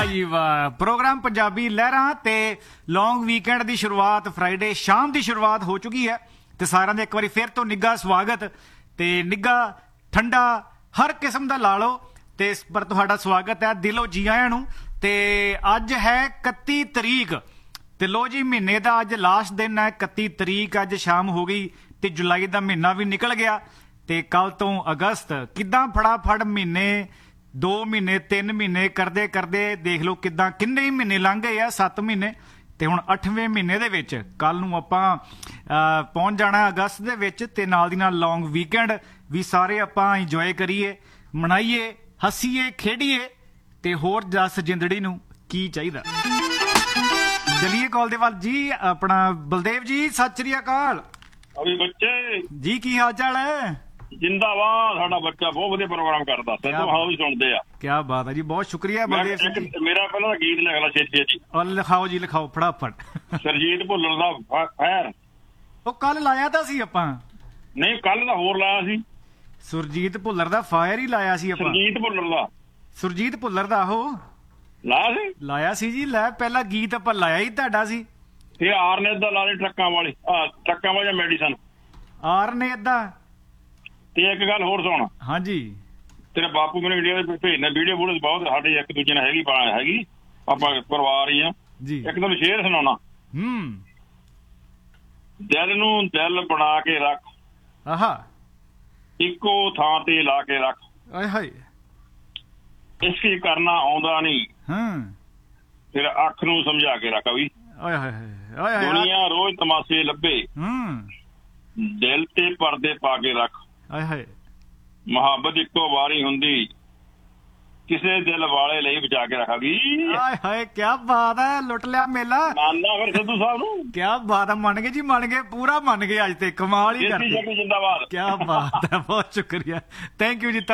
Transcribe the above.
ਜੀ ਵਾਹ। ਪ੍ਰੋਗਰਾਮ ਪੰਜਾਬੀ ਲਹਿਰਾਂ ਤੇ ਲੌਂਗ ਵੀਕਐਂਡ ਦੀ ਸ਼ੁਰੂਆਤ ਫਰਾਈਡੇ ਸ਼ਾਮ ਦੀ ਸ਼ੁਰੂਆਤ ਹੋ ਚੁੱਕੀ ਹੈ ਤੇ ਸਾਰਿਆਂ ਦਾ ਇੱਕ ਵਾਰੀ ਫਿਰ ਤੋਂ ਨਿੱਘਾ ਸਵਾਗਤ ਤੇ ਨਿੱਘਾ ਠੰਡਾ ਹਰ ਕਿਸਮ ਦਾ ਲਾ ਲਓ ਤੇ ਇਸ ਪਰ ਤੁਹਾਡਾ ਸਵਾਗਤ ਹੈ ਦਿਲੋਂ ਜੀ ਆਇਆਂ ਨੂੰ। ਤੇ ਅੱਜ ਹੈ 31 ਤਰੀਕ ਤੇ ਲੋ ਜੀ ਮਹੀਨੇ ਦਾ ਅੱਜ ਲਾਸਟ ਦਿਨ ਹੈ 31 ਤਰੀਕ। ਅੱਜ ਸ਼ਾਮ ਹੋ ਗਈ ਤੇ ਜੁਲਾਈ ਦਾ ਮਹੀਨਾ ਵੀ ਨਿਕਲ ਗਿਆ ਤੇ ਕੱਲ ਤੋਂ ਅਗਸਤ। ਕਿੱਦਾਂ ਫਟਾਫਟ ਮਹੀਨੇ 2 ਮਹੀਨੇ 3 ਮਹੀਨੇ ਕਰਦੇ ਕਰਦੇ ਦੇਖ ਲਓ ਕਿੱਦਾਂ ਕਿੰਨੇ ਹੀ ਮਹੀਨੇ ਲੰਘ ਗਏ ਆ। 7 ਮਹੀਨੇ ਤੇ ਹੁਣ 8ਵੇਂ ਮਹੀਨੇ ਦੇ ਵਿੱਚ ਕੱਲ ਨੂੰ ਆਪਾਂ ਪਹੁੰਚ ਜਾਣਾ ਅਗਸਤ ਦੇ ਵਿੱਚ ਤੇ ਨਾਲ ਦੀ ਨਾਲ ਲੌਂਗ ਵੀਕਐਂਡ ਵੀ ਸਾਰੇ ਆਪਾਂ ਇੰਜੋਏ ਕਰੀਏ, ਮਨਾਈਏ, ਹੱਸੀਏ, ਖੇਡੀਏ ਤੇ ਹੋਰ ਦੱਸ ਜਿੰਦੜੀ ਨੂੰ ਕੀ ਚਾਹੀਦਾ। ਚਲੀਏ ਕਾਲ ਦੇ ਵੱਲ ਜੀ। ਆਪਣਾ ਬਲਦੇਵ ਜੀ ਸਤਿ ਸ੍ਰੀ ਅਕਾਲ। ਅਭੀ ਬੱਚੇ ਜੀ ਕੀ ਹਾਲ ਚਾਲ ਹੈ? ਜਿੰਦਾਬਾਦ। ਸਾਡਾ ਬੱਚਾ ਬਹੁਤ ਵਧੀਆ ਪ੍ਰੋਗਰਾਮ ਕਰਦਾ, ਤੈਨੂੰ ਹਾਲ ਵੀ ਸੁਣਦੇ ਆ। ਕੀ ਬਾਤ ਹੈ ਜੀ, ਬਹੁਤ ਸ਼ੁਕਰੀਆ ਬਲਦੇਵ ਸਿੰਘ ਜੀ। ਮੇਰਾ ਪਹਿਲਾਂ ਗੀਤ ਲਿਖ ਲਾ ਛੇਤੀ ਜੀ। ਲਿਖਾਓ ਜੀ ਲਿਖਾਓ ਫਟਾਫਟ। ਸਰਜੀਤ ਭੁੱਲਰ ਦਾ ਫੈਰ। ਉਹ ਕੱਲ ਲਾਇਆ ਤਾਂ ਸੀ ਆਪਾਂ। ਨਹੀਂ ਕੱਲ ਦਾ ਹੋਰ ਲਾਇਆ ਸੀ। ਸੁਰਜੀਤ ਭੁੱਲਰ ਦਾ ਫਾਇਰ ਹੀ ਲਾਇਆ ਸੀ ਆਪਾਂ। ਸਰਜੀਤ ਭੁੱਲਰ ਦਾ ਸੁਰਜੀਤ ਭੁੱਲਰ ਦਾ ਉਹ ਲਾਇਆ ਸੀ। ਲਾਇਆ ਸੀ ਜੀ। ਲੈ ਪਹਿਲਾ ਗੀਤ ਆਪਾਂ ਲਾਇਆ ਹੀ ਤੁਹਾਡਾ ਸੀ। ਇਹ ਆਰਨੇਤ ਦਾ ਲਾ ਦੇ ਟਰੱਕਾਂ ਵਾਲੀ ਟਰੱਕਾਂ ਵਾਲੀ ਮੈਡੀਸਨ ਆਰ ਨੇ ਏਦਾਂ। ਤੇ ਇੱਕ ਗੱਲ ਹੋਰ ਸੁਣ। ਹਾਂਜੀ ਤੇਰੇ ਬਾਪੂ ਮੈਨੂੰ ਇੰਡੀਆ ਦੇ ਭੇਜਣਾ ਵੀਡੀਓ ਬੂਡੀਓ ਬਹੁਤ ਸਾਡੇ ਇੱਕ ਦੂਜੇ ਨਾਲ ਹੈਗੀ ਆਪਾਂ ਪਰਿਵਾਰ ਹੀ ਆ ਜੀ। ਇੱਕ ਤੁਹਾਨੂੰ ਸ਼ੇਰ ਸੁਣਾਉਣਾ। ਦਿਲ ਨੂੰ ਦਿਲ ਬਣਾ ਕੇ ਰੱਖ, ਆਹਾ ਇੱਕੋ ਥਾਂ ਤੇ ਲਾ ਕੇ ਰੱਖ, ਆਏ ਹਾਏ ਇਸ਼ਕ ਕਰਨਾ ਆਉਂਦਾ ਨਹੀਂ, ਫਿਰ ਅੱਖ ਨੂੰ ਸਮਝਾ ਕੇ ਰੱਖ। ਵੀ ਆਏ ਹਾਏ ਦੁਨੀਆ ਰੋਜ਼ ਤਮਾਸ਼ੇ ਲੱਭੇ, ਦਿਲ ਤੇ ਪਰਦੇ ਪਾ ਕੇ ਰੱਖ, ਆਏ ਹਾਏ ਮੁਹੱਬਤ ਇੱਕੋ ਵਾਰੀ ਹੁੰਦੀ, ਕਿਸੇ ਦਿਲ ਵਾਲੇ ਲਈ ਬਚਾ ਕੇ ਰੱਖਾਂਗੀ। ਆਏ ਹਾਏ ਕੀ ਬਾਤ ਹੈ, ਲੁੱਟ ਲਿਆ ਮੇਲਾ। ਮੰਨਦਾ ਫਿਰ ਸਿੱਧੂ ਸਾਹਿਬ ਨੂੰ। ਕੀ ਬਾਤ ਹੈ, ਮੰਨ ਗਏ ਜੀ, ਮੰਨ ਗਏ, ਪੂਰਾ ਮੰਨ ਗਏ। ਅੱਜ ਤੇ ਕਮਾਲ ਹੀ ਕਰਦੇ। ਜਿੰਦਾਬਾਦ। ਕੀ ਬਾਤ ਹੈ, ਬਹੁਤ ਸ਼ੁਕਰੀਆ, ਥੈਂਕ ਯੂ ਜੀ।